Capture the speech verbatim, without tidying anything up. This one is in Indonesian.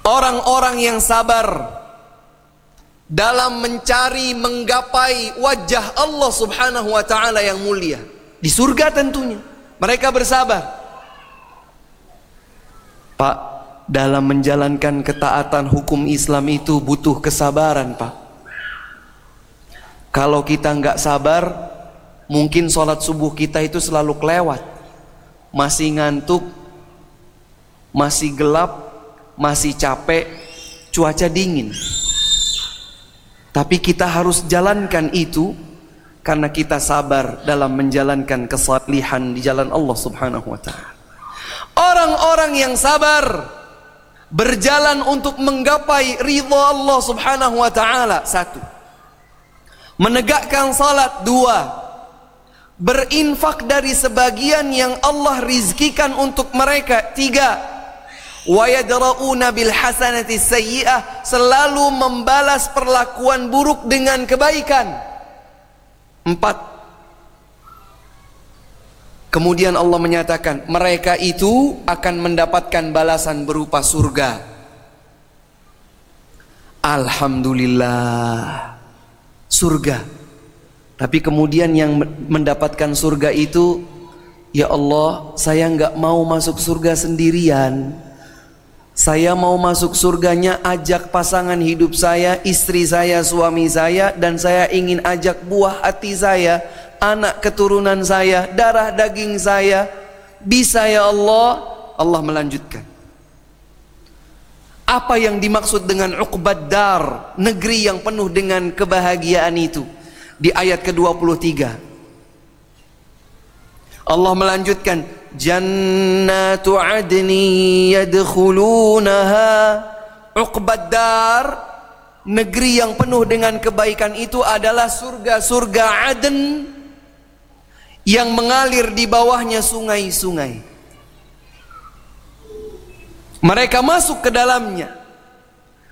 Orang-orang yang sabar dalam mencari menggapai wajah Allah Subhanahu wa taala yang mulia di surga tentunya. Mereka bersabar. Pak, dalam menjalankan ketaatan hukum Islam itu butuh kesabaran, Pak. Kalau kita nggak sabar, mungkin sholat subuh kita itu selalu kelewat, masih ngantuk, masih gelap, masih capek, cuaca dingin. Tapi kita harus jalankan itu karena kita sabar dalam menjalankan kesalihan di jalan Allah Subhanahu wa taala. Orang-orang yang sabar berjalan untuk menggapai ridha Allah Subhanahu wa taala. Satu, menegakkan salat. Dua, berinfak dari sebagian yang Allah rizkikan untuk mereka. Tiga, wa yadra'una bil hasanati sayyi'ah, selalu membalas perlakuan buruk dengan kebaikan. Empat, kemudian Allah menyatakan mereka itu akan mendapatkan balasan berupa surga. Alhamdulillah, surga. Tapi kemudian yang mendapatkan surga itu, ya Allah, saya nggak mau masuk surga sendirian. Saya mau masuk surganya ajak pasangan hidup saya, istri saya, suami saya, dan saya ingin ajak buah hati saya, anak keturunan saya, darah daging saya. Bisa ya Allah? Allah melanjutkan. Apa yang dimaksud dengan uqbad dar, negeri yang penuh dengan kebahagiaan itu? Di ayat ke dua puluh tiga Allah melanjutkan, jannatu adni yadkhulunaha. Uqbad dar, negeri yang penuh dengan kebaikan itu adalah surga-surga Aden yang mengalir di bawahnya sungai-sungai. Mereka masuk ke dalamnya.